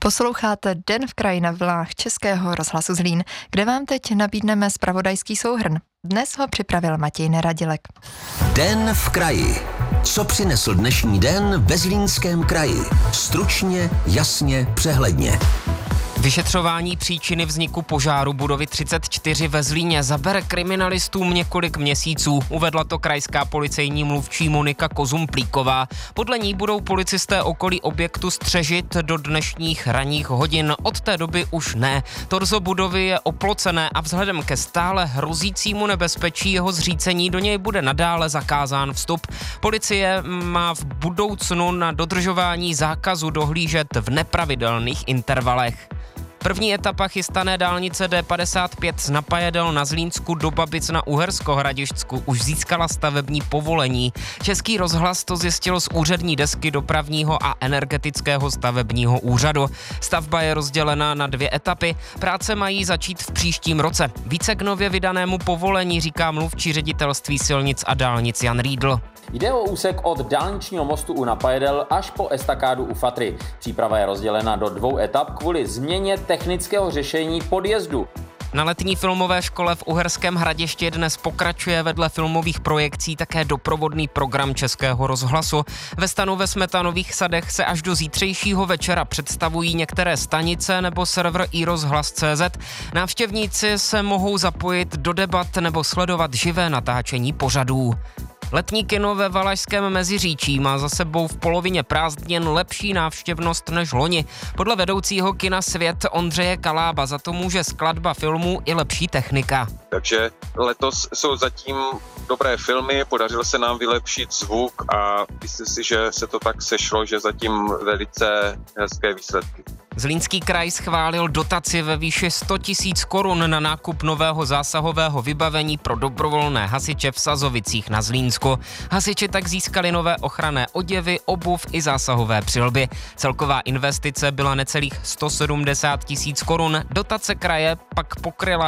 Posloucháte Den v kraji na vlnách Českého rozhlasu Zlín, kde vám teď nabídneme zpravodajský souhrn. Dnes ho připravil Matěj Neradilek. Den v kraji. Co přinesl dnešní den ve Zlínském kraji? Stručně, jasně, přehledně. Vyšetřování příčiny vzniku požáru budovy 34 ve Zlíně zabere kriminalistům několik měsíců, uvedla to krajská policejní mluvčí Monika Kozumplíková. Podle ní budou policisté okolí objektu střežit do dnešních ranních hodin. Od té doby už ne. Torzo budovy je oplocené a vzhledem ke stále hrozícímu nebezpečí jeho zřícení do něj bude nadále zakázán vstup. Policie má v budoucnu na dodržování zákazu dohlížet v nepravidelných intervalech. První etapa chystané dálnice D55 z Napajedel na Zlínsku do Babic na Uhersko-Hradišťsku už získala stavební povolení. Český rozhlas to zjistil z úřední desky dopravního a energetického stavebního úřadu. Stavba je rozdělena na 2 etapy. Práce mají začít v příštím roce. Více k nově vydanému povolení říká mluvčí ředitelství silnic a dálnic Jan Riedl. Jde o úsek od dálničního mostu u Napajedel až po estakádu u Fatry. Příprava je rozdělena do 2 etap kvůli změně technického řešení podjezdu. Na letní filmové škole v Uherském Hradišti dnes pokračuje vedle filmových projekcí také doprovodný program Českého rozhlasu. Ve stanu ve Smetanových sadech se až do zítřejšího večera představují některé stanice nebo server iRozhlas.cz. Návštěvníci se mohou zapojit do debat nebo sledovat živé natáčení pořadů. Letní kino ve Valašském Meziříčí má za sebou v polovině prázdnin lepší návštěvnost než loni. Podle vedoucího kina Svět Ondřeje Kalába za to může skladba filmů i lepší technika. Takže letos jsou zatím dobré filmy, podařilo se nám vylepšit zvuk a myslím si, že se to tak sešlo, že zatím velice hezké výsledky. Zlínský kraj schválil dotaci ve výši 100 000 korun na nákup nového zásahového vybavení pro dobrovolné hasiče v Sazovicích na Zlínsku. Hasiči tak získali nové ochranné oděvy, obuv i zásahové přilby. Celková investice byla necelých 170 000 korun. Dotace kraje pak pokryla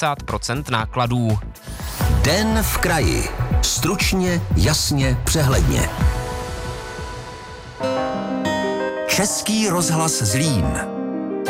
60% nákladů. Den v kraji. Stručně, jasně, přehledně. Český rozhlas Zlín.